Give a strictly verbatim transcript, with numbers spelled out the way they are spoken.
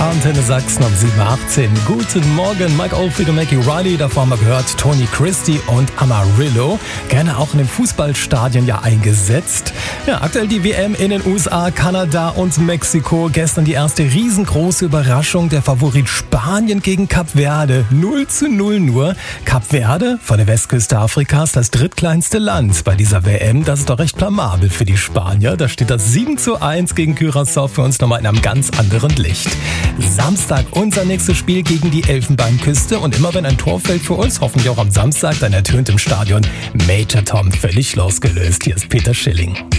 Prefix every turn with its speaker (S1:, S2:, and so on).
S1: Antenne Sachsen um sieben Uhr achtzehn. Guten Morgen, Mike Oldfield und Mackie Riley. Davor haben wir gehört Tony Christie und Amarillo. Gerne auch in den Fußballstadien ja eingesetzt. Ja, aktuell die W M in den U S A, Kanada und Mexiko. Gestern die erste riesengroße Überraschung. Der Favorit Spanien gegen Kap Verde. null zu null nur. Kap Verde von der Westküste Afrikas, das drittkleinste Land bei dieser W M. Das ist doch recht blamabel für die Spanier. Da steht das sieben zu eins gegen Curaçao für uns nochmal in einem ganz anderen Licht. Samstag unser nächstes Spiel gegen die Elfenbeinküste. Und immer wenn ein Tor fällt für uns, hoffentlich auch am Samstag, dann ertönt im Stadion Major Tom völlig losgelöst. Hier ist Peter Schilling.